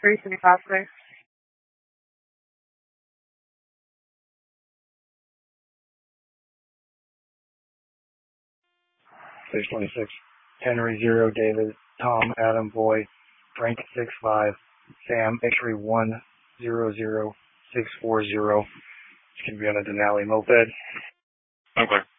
375, clear. 626. Henry 0, David, Tom, Adam, Boy, Frank 65, Sam, X-ray 100640. It's going to be on a Denali moped. Okay.